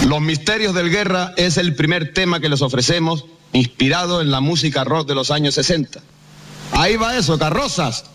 Los Misterios del Guerra es el primer tema que les ofrecemos, inspirado en la música rock de los años 60. Ahí va eso, carrozas.